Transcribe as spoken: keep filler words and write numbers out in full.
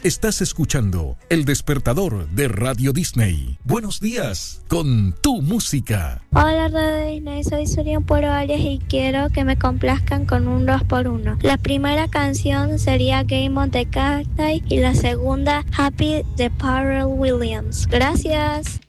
Estás escuchando El Despertador de Radio Disney. Buenos días con tu música. Hola Radio Disney, soy Surya Puero Arias y quiero que me complazcan con un dos por uno. La primera canción sería Game on the Cacti y la segunda Happy de Pharrell Williams. Gracias.